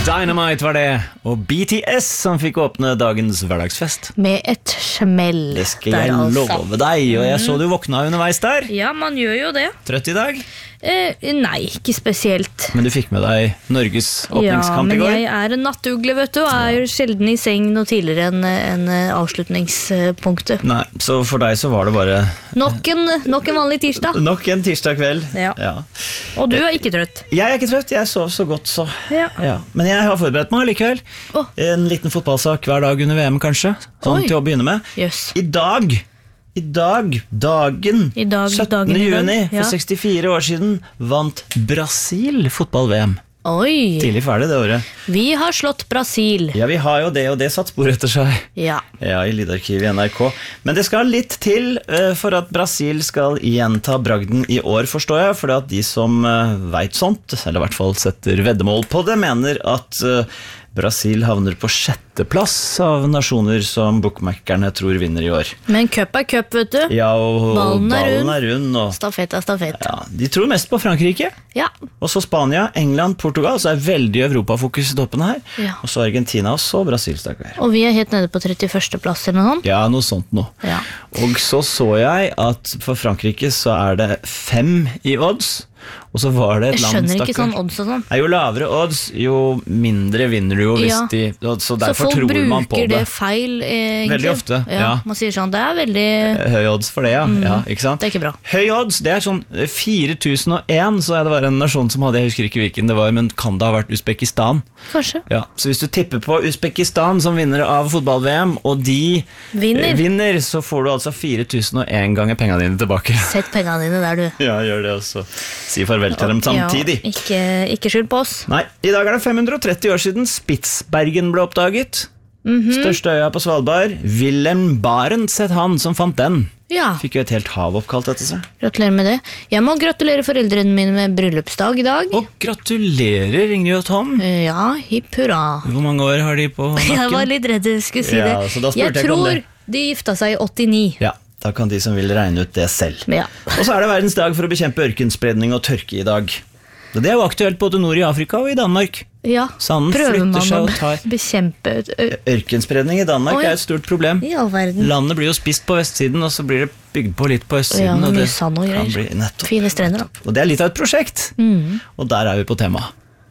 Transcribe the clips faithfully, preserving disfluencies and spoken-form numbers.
Dynamite var det, og B T S som fikk åpne dagens hverdagsfest. Med et smell. Det skal jeg altså love deg, og jeg så du våkna underveis der. Ja, man gjør jo det. Trøtt i dag? Eh, nei, ikke spesielt. Men du fikk med deg Norges åpningskamp i går? Ja, men jeg er en nattugle, vet du, og er jo sjelden i seng noe tidligere enn en avslutningspunktet. Nei, så for deg så var det bare... Nok en, nok en vanlig tirsdag. Nok en tirsdag kveld. Ja. Ja. Og du er ikke trøtt? Jeg er ikke trøtt, jeg sov så godt så. Ja. Ja. Men jeg har forberedt meg likevel. Oh. En liten fotballsak hver dag under V M kanskje, sånn Oi. til å begynne med. Yes. I dag... I dag, dagen, I dag, syttende dagen i dag, juni, ja. for sekstifire år siden, vant Brasil fotball-V M. Oi, Tidlig ferdig det året. vi har slått Brasil. Ja, vi har jo det, og det satt spor etter seg. Ja. Ja, i lydarkivet i N R K. Men det skal litt til uh, for at Brasil skal gjenta bragden i år, forstår jeg. For at de som uh, vet sånt, eller i hvert fall setter veddemål på det, mener at uh, Brasil havner på sjetteplass av nasjoner som bookmakerne tror vinner i år. Men cup er cup, vet du. Ja, og Ballen er ballen rund. er rund. Og, Stafett er stafett. ja, de tror mest på Frankrike. Ja. Og så Spania, England, Portugal, så er veldig Europafokus i toppen her. Ja. Og så Argentina, og så Brasil, stakkar. Og vi er helt nede på trettiførste plass eller noe sånt. Ja, noe sånt nå. Ja. Og så så jeg at for Frankrike så er det fem i odds, og så var det et Jeg land, skjønner ikke stakkar. sånn odds og sånn. Nei, jo lavere odds, jo mindre vinner du jo hvis Ja. de, og så Så derfor folk tror man på bruker det. det feil, eh, egentlig. Veldig ofte, ja. Man sier sånn, det er veldig... Høy odds for det, ja. ja ikke sant? Det er ikke bra. Høy odds, det er sånn fire tusen og én, så er det bare en nasjon som hadde, jeg husker ikke hvilken det var, men kan det ha vært Uzbekistan? Kanskje. Ja, så hvis du tipper på Uzbekistan som vinner av fotball-V M, og de Vinner. eh, vinner, så får du altså fire tusen og én ganger pengene dine tilbake. Sett pengene dine der, du. Ja, gjør det også. Si farvel til dem samtidig. Ja, ikke, ikke skyld på oss. Nei, i dag er det fem hundre og tretti år siden Spitsbergen ble oppdaget. Mhm. Største øya på Svalbard. Wilhelm Barents het han som fant den. Ja, Fikk jo et helt hav oppkalt etter seg. gratulerer med det. Jeg må gratulere foreldrene mine med bryllupsdag i dag. Og gratulerer, Ingrid og Tom. Eh, Ja, hipp hurra. Hvor mange år har de på Jeg var nakken? litt redd du skulle si Ja, det. så da spurte Jeg jeg ikke om tror det. de gifta seg i åttini. Ja, da kan de som vil regne ut det selv. Ja. Og så er det verdens dag for å bekjempe ørkenspredning og tørke i dag. Og det er jo aktuelt både nord i Afrika og i Danmark. Ja, Sanden prøver flytter man seg å og tar- bekjempe ø- Ørkenspredning i Danmark Oi. er et stort problem. I all verden. Landet blir jo spist på vestsiden, og så blir det bygd på litt på Ja, østsiden. og mye det sand og kan greier. bli- nettopp. Fine strender da. Og det er litt av et prosjekt. Mhm. Og der er vi på tema.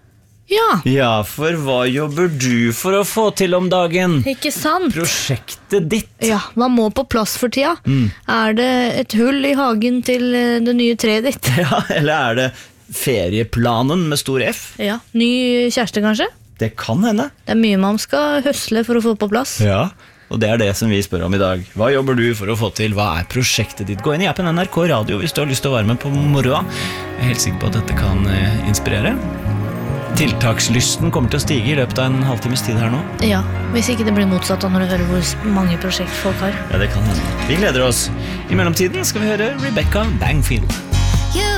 Ja, Ja, for hva jobber du for å få til om dagen? ikke sant? Prosjektet ditt. Ja, hva må på plass for tida? Mm. Er det et hull i hagen til eh, det nye treet ditt? Ja, eller er det ferieplanen med stor F? Ja, ny kjæreste kanskje? Det kan hende. Det er mye man skal høsle for å få på plass. Ja, og det er det som vi spør om i dag. Hva jobber du for å få til? Hva er prosjektet ditt? Gå inn i appen N R K Radio hvis du har lyst til å være med på moroa. Jeg er helt sikker på at dette kan eh, inspirere. Tiltakslysten kommer til å stige i løpet av en halvtimes tid her nå. Ja, hvis ikke det blir motsatt da når du hører hvor mange prosjekt folk har. Ja, det kan hende. Vi gleder oss. I mellomtiden skal vi høre Rebecca Bangfield.